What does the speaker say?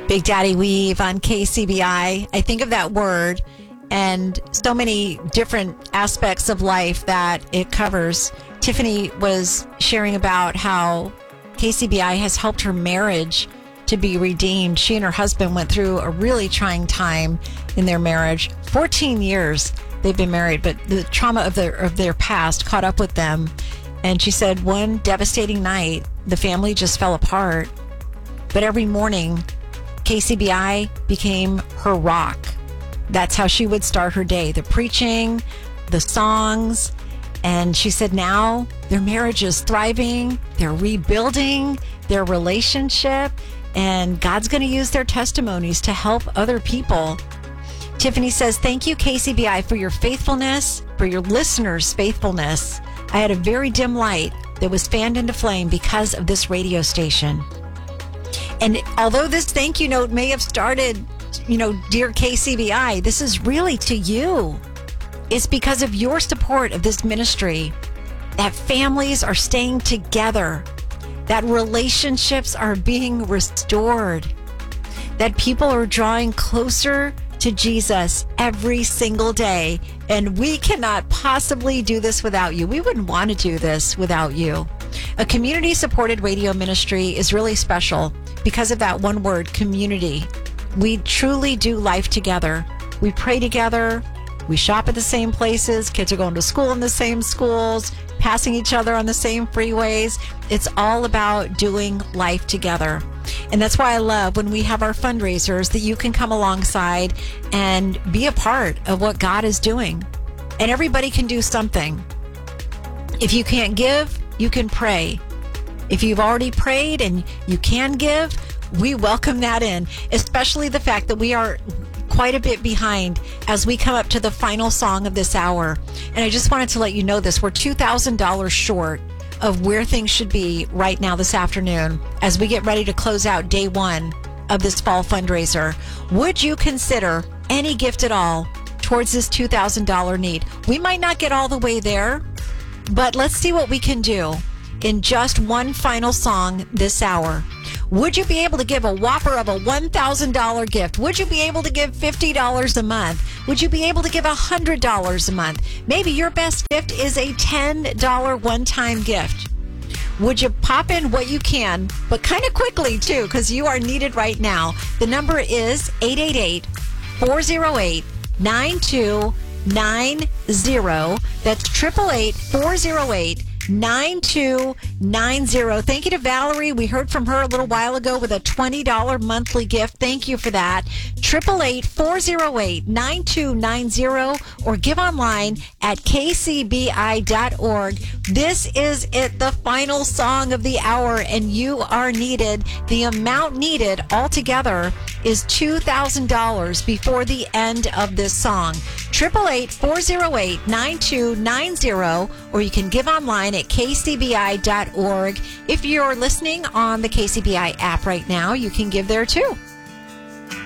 Big Daddy Weave on KCBI. I think of that word and so many different aspects of life that it covers. Tiffany was sharing about how KCBI has helped her marriage to be redeemed. She and her husband went through a really trying time in their marriage. 14 years they've been married, but the trauma of their past caught up with them. And she said one devastating night, the family just fell apart. But every morning, KCBI became her rock. That's how she would start her day. The preaching, the songs. And she said now their marriage is thriving. They're rebuilding their relationship. And God's going to use their testimonies to help other people. Tiffany says, thank you, KCBI, for your faithfulness, for your listeners' faithfulness. I had a very dim light that was fanned into flame because of this radio station. And although this thank you note may have started, dear KCBI, this is really to you. It's because of your support of this ministry that families are staying together, that relationships are being restored, that people are drawing closer to Jesus every single day. And we cannot possibly do this without you. We wouldn't want to do this without you. A community-supported radio ministry is really special because of that one word, community. We truly do life together. We pray together. We shop at the same places. Kids are going to school in the same schools, passing each other on the same freeways. It's all about doing life together. And that's why I love when we have our fundraisers that you can come alongside and be a part of what God is doing. And everybody can do something. If you can't give, you can pray. If you've already prayed and you can give, we welcome that in, especially the fact that we are quite a bit behind as we come up to the final song of this hour. And I just wanted to let you know this. We're $2,000 short of where things should be right now this afternoon as we get ready to close out day one of this fall fundraiser. Would you consider any gift at all towards this $2,000 need? We might not get all the way there, but let's see what we can do in just one final song this hour. Would you be able to give a whopper of a $1,000 gift? Would you be able to give $50 a month? Would you be able to give $100 a month? Maybe your best gift is a $10 one-time gift. Would you pop in what you can, but kind of quickly too, because you are needed right now. The number is 888-408-9290. That's 888-408-9290. Thank you to Valerie. We heard from her a little while ago with a $20 monthly gift. Thank you for that. 888-408-9290 or give online at kcbi.org. This is it, the final song of the hour, and you are needed. The amount needed altogether is $2,000 before the end of this song. 888-408-9290 or you can give online at kcbi.org. If you're listening on the KCBI app right now, you can give there too.